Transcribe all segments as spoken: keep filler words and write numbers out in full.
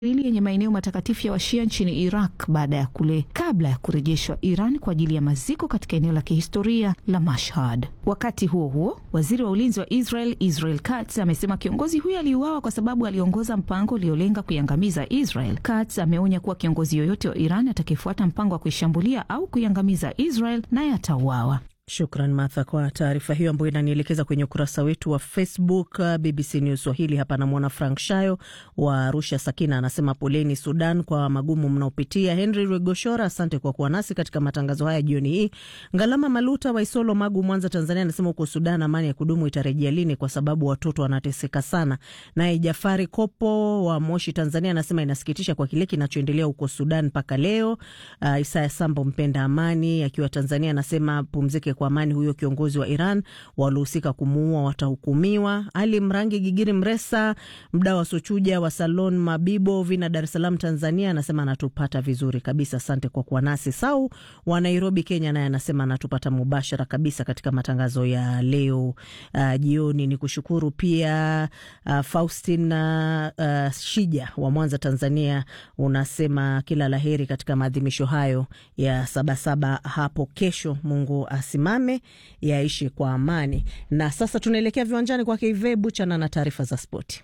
ili yenye maeneo matakatifu ya Washia nchini Iraq baada ya kule kabla ya kurejeshwa Iran kwa ajili ya maziko katika eneo la kihistoria la Mashhad. Wakati huo huo, waziri wa ulinzi wa Israel Israel Katz amesema kiongozi huyo aliuawa kwa sababu aliongoza mpango uliolenga kuiangamiza Israel. Katz ameonya kuwa kiongozi yoyote wa Iran atakayefuata mpango wa kuishambulia au kuiangamiza Israel naye atauawa. Shukran Martha kwa taarifa hiyo ambayo inanielekeza kwenye ukurasa wetu wa Facebook B B C News Swahili. Hapa na mwana Frank Shayo wa Arusha. Sakina anasema poleni Sudan kwa magumu mnaopitia. Henry Regoshora, asante kwa kuwa nasi katika matangazo haya jioni hii. Ngalama Maluta wa Isolo Magu, Mwanza, Tanzania anasema huko Sudan amani ya kudumu itarejea lini kwa sababu watoto wanateseka sana. Naye Jafari Kopo wa Moshi, Tanzania anasema inasikitisha kwa kile kinachoendelea huko Sudan mpaka leo. Uh, Isaya Sambo mpenda amani akiwa Tanzania anasema pumzike kwa amani huyo kiongozi wa Iran, waliohusika kumuua watahukumiwa. Ali Mrangi Gigiri Mresa, mdau wa Sochuja wa Salon Mabibo Vina, Dar es Salaam, Tanzania anasema anatupata vizuri kabisa, asante kwa kuwa nasi. Sau wa Nairobi, Kenya naye anasema anatupata mubashara kabisa katika matangazo ya leo uh, jioni. Ni kushukuru pia uh, Faustina uh, Shija wa Mwanza, Tanzania, unasema kila laheri katika maadhimisho hayo ya Sabasaba hapo kesho. Mungu asimame yaishi kwa amani. Na sasa tunaelekea viwanjani kwa Kive Buchana na taarifa za spoti.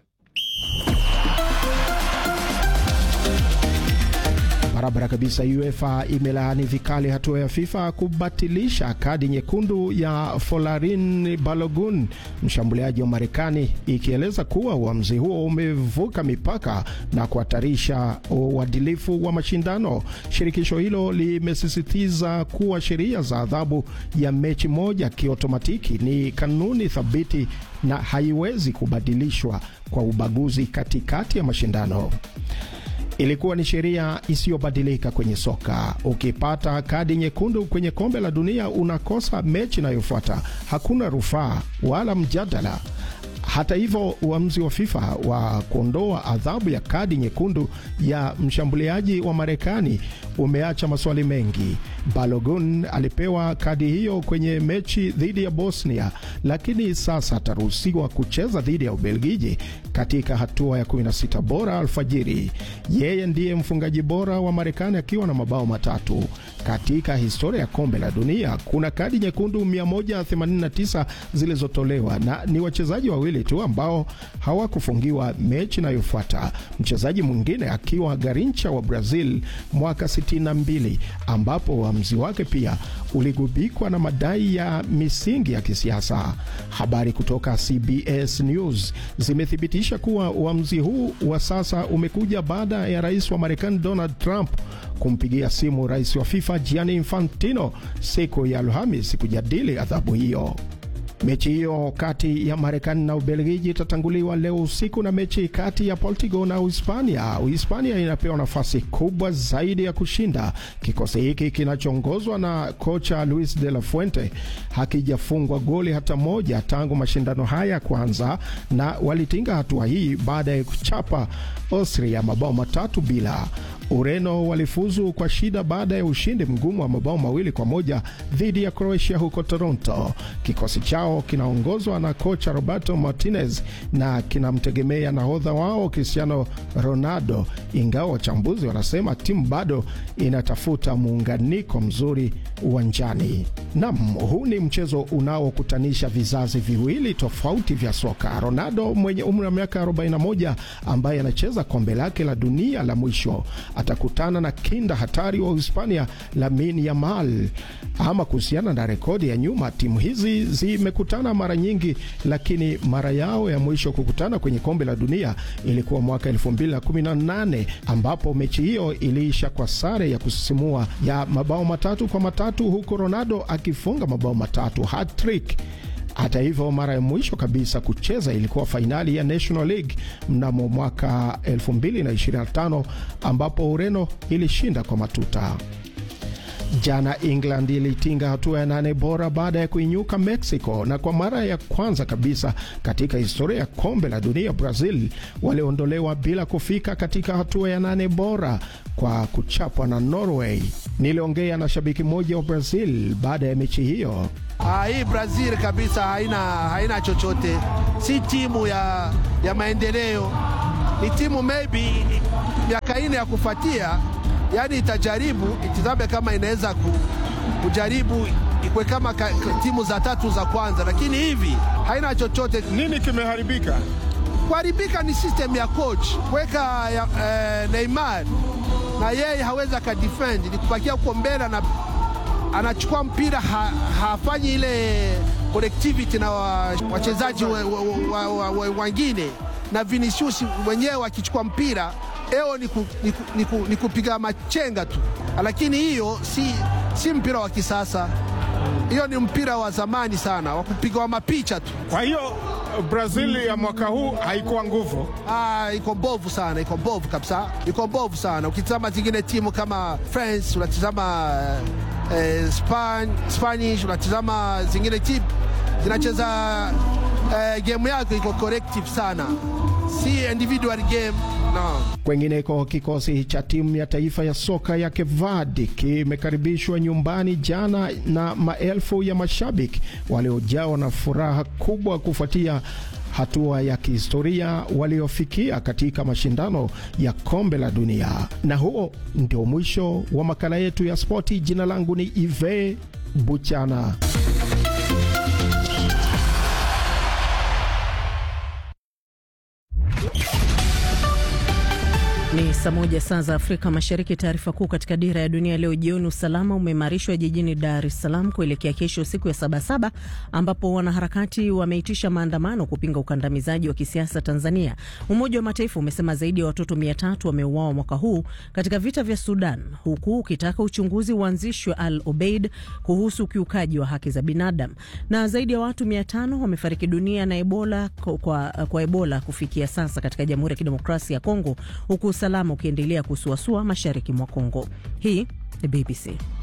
Barabara kabisa. UEFA imelaani vikali hatua ya FIFA kubatilisha kadi nyekundu ya Folarin Balogun, mshambuliaji wa Marekani, ikieleza kuwa uamuzi huo umevuka mipaka na kuhatarisha uadilifu wa mashindano. Shirikisho hilo limesisitiza kuwa sheria za adhabu ya mechi moja kiotomatiki ni kanuni thabiti na haiwezi kubadilishwa kwa ubaguzi katikati ya mashindano. Ilikuwa ni sheria isiyobadilika kwenye soka. Ukipata kadi nyekundu kwenye kombe la dunia unakosa mechi inayofuata. Hakuna rufaa wala mjadala. Hata hivyo, uamuzi wa FIFA wa kuondoa adhabu ya kadi nyekundu ya mshambuliaji wa Marekani umeacha maswali mengi. Balogun alipewa kadi hiyo kwenye mechi dhidi ya Bosnia, lakini sasa ataruhusiwa kucheza dhidi ya Ubelgiji katika hatua ya kumi na sita bora alfajiri. Yeye ndiye mfungaji bora wa Marekani akiwa na mabao matatu. Katika historia ya kombe la dunia kuna kadi nyekundu mia moja themanini na tisa zilizotolewa na ni wachezaji wawili tu ambao hawakufungiwa mechi inayofuata. Mchezaji mwingine akiwa Garincha wa Brazil mwaka sitini na mbili, ambapo uamuzi wake pia uligubikwa na madai ya misingi ya kisiasa. Habari kutoka C B S News zimethibitisha kuwa uamuzi huu wa sasa umekuja baada ya rais wa Marekani Donald Trump kumpigia simu rais wa FIFA Gianni Infantino siku ya Alhamisi kujadili adhabu hiyo. Mechi hiyo kati ya Marekani na Ubelgiji itatanguliwa leo usiku na mechi kati ya Portugal na Uhispania. Uhispania inapewa nafasi kubwa zaidi ya kushinda. Kikosi hiki kinachoongozwa na kocha Luis de la Fuente hakijafungwa goli hata moja tangu mashindano haya kwanza, na walitinga hatua hii baada ya kuchapa Austria mabao matatu bila. Ureno walifuzu kwa shida baada ya ushindi mgumu wa mabao mawili kwa moja dhidi ya Croatia huko Toronto. Kikosi chao kinaongozwa na kocha Roberto Martinez na kinamtegemea nahodha wao Cristiano Ronaldo, ingawa wachambuzi wanasema timu bado inatafuta muunganiko mzuri uwanjani. Naam, huu ni mchezo unaokutanisha vizazi viwili tofauti vya soka. Ronaldo mwenye umri wa miaka arobaini na moja ambaye anacheza kombe lake la dunia la mwisho atakutana na kinda hatari wa Hispania Lamine Yamal. Ama kuhusiana na rekodi ya nyuma, timu hizi zimekutana mara nyingi, lakini mara yao ya mwisho kukutana kwenye kombe la dunia ilikuwa mwaka elfu mbili na kumi na nane, ambapo mechi hiyo iliisha kwa sare ya kusisimua ya mabao matatu kwa matatu, huko Ronaldo akifunga mabao matatu, hat-trick. Hata hivyo, mara ya mwisho kabisa kucheza ilikuwa fainali ya National League mnamo mwaka elfu mbili na ishirini na tano ambapo Ureno ilishinda kwa matuta. Jana England ilitinga hatua ya nane bora baada ya kuinyuka Mexico, na kwa mara ya kwanza kabisa katika historia ya kombe la dunia Brazil waliondolewa bila kufika katika hatua ya nane bora kwa kuchapwa na Norway. Niliongea na shabiki mmoja wa Brazil baada ya mechi hiyo. Ah, hii Brazil kabisa haina haina chochote. Si timu ya ya maendeleo. Ni timu maybe ya nyingine ya kufuatia, yani itajaribu itizame kama inaweza kujaribu ikwe kama ka, timu za tatu za kwanza, lakini hivi haina chochote. Nini kimeharibika? Kuharibika ni system ya coach kuweka eh, Neymar na yeye haweza ka defend, ni kupakia huko mbele na anachukua mpira ha, hafanyi ile connectivity na wachezaji wa, wa, wa, wa, wengine, na Vinicius mwenyewe akichukua mpira eo ni, ku, ni, ku, ni, ku, ni kupiga machenga tu, lakini hiyo si, si mpira wa kisasa. Hiyo ni mpira wa zamani sana wa kupiga wa mapicha tu. Kwa hiyo Brazil ya mwaka huu haikuwa nguvu. Ah, iko mbovu sana, iko mbovu kabisa. Iko mbovu sana. Ukitazama zingine timu kama France, unatazama eh, Spain, Spanish, unatazama zingine timu zinacheza eh, game yako iko collective sana. Si individual game. No. Kwengineko, kikosi cha timu ya taifa ya soka ya Cape Verde kimekaribishwa nyumbani jana na maelfu ya mashabiki waliojawa na furaha kubwa kufuatia hatua ya kihistoria waliofikia katika mashindano ya kombe la dunia. Na huo ndio mwisho wa makala yetu ya spoti. Jina langu ni Ive Buchana. Ni saa moja saa za Afrika Mashariki. Taarifa kuu katika dira ya dunia leo jioni: usalama umeimarishwa jijini Dar es Salaam kuelekea kesho siku ya Sabasaba, ambapo wanaharakati wameitisha maandamano kupinga ukandamizaji wa kisiasa Tanzania. Umoja wa Mataifa umesema zaidi ya watoto mia tatu wameuawa mwaka huu katika vita vya Sudan, huku ukitaka uchunguzi uanzishwe Al Obeid kuhusu ukiukaji wa haki za binadamu. Na zaidi ya watu mia tano wamefariki dunia na Ebola kwa, kwa Ebola kufikia sasa katika Jamhuri ya Kidemokrasia ya Kongo, huku usalama ukiendelea kusuasua mashariki mwa Kongo. Hii ni B B C.